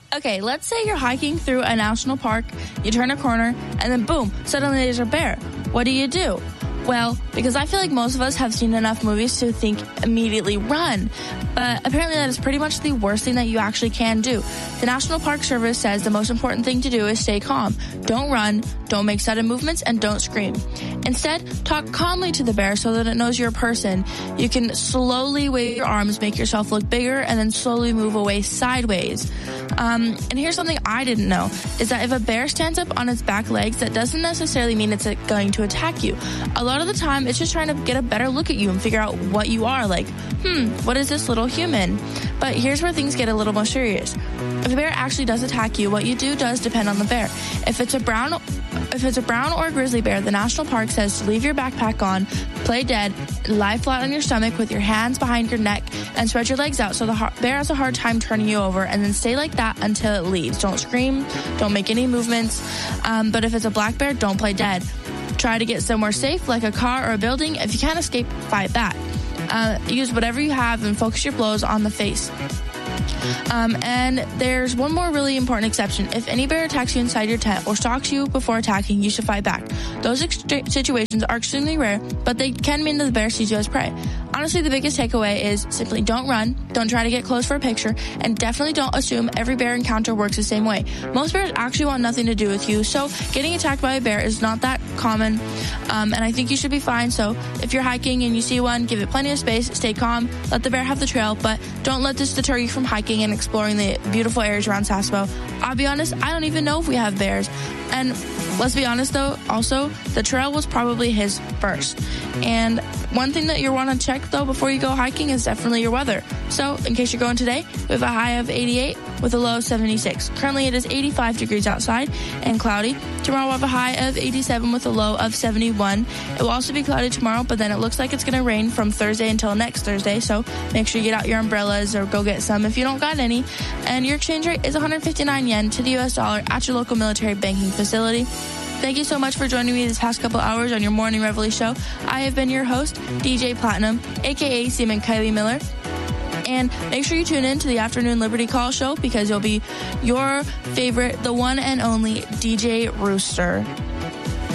Okay, let's say you're hiking through a national park, you turn a corner, and then boom, suddenly there's a bear. What do? Well, because I feel like most of us have seen enough movies to think immediately run. But apparently that is pretty much the worst thing that you actually can do. The National Park Service says the most important thing to do is stay calm. Don't run, don't make sudden movements, and don't scream. Instead, talk calmly to the bear so that it knows you're a person. You can slowly wave your arms, make yourself look bigger, and then slowly move away sideways. And here's something I didn't know, is that if a bear stands up on its back legs, that doesn't necessarily mean it's going to attack you. A lot of the time, it's just trying to get a better look at you and figure out what you are. Like, what is this little human? But here's where things get a little more serious. If a bear actually does attack you, what you do does depend on the bear. If it's a brown or a grizzly bear, the national park says to leave your backpack on, play dead, lie flat on your stomach with your hands behind your neck, and spread your legs out so the bear has a hard time turning you over, and then stay like that until it leaves. Don't scream, don't make any movements. But if it's a black bear, don't play dead. Try to get somewhere safe, like a car or a building. If you can't escape, fight back. Use whatever you have and focus your blows on the face. And there's one more really important exception. If any bear attacks you inside your tent or stalks you before attacking, you should fight back. Those situations are extremely rare, but they can mean that the bear sees you as prey. Honestly, the biggest takeaway is simply don't run, don't try to get close for a picture, and definitely don't assume every bear encounter works the same way. Most bears actually want nothing to do with you, so getting attacked by a bear is not that common, and I think you should be fine. So if you're hiking and you see one, give it plenty of space, stay calm, let the bear have the trail, but don't let this deter you from hiking and exploring the beautiful areas around Sasebo. I'll be honest, I don't even know if we have bears. And let's be honest though, also, the trail was probably his first. And one thing that you want to check though before you go hiking is definitely your weather. So in case you're going today, we have a high of 88 with a low of 76. Currently it is 85 degrees outside and cloudy. Tomorrow we'll have a high of 87 with a low of 71. It will also be cloudy tomorrow, but then it looks like it's going to rain from Thursday until next Thursday. So make sure you get out your umbrellas or go get some if you don't got any. And your exchange rate is 159 yen to the US dollar at your local military banking facility. Thank you so much for joining me this past couple hours on your Morning Reveille show. I have been your host, DJ Platinum, aka Seaman Kylie Miller. And make sure you tune in to the Afternoon Liberty Call show because you'll be your favorite, the one and only DJ Rooster.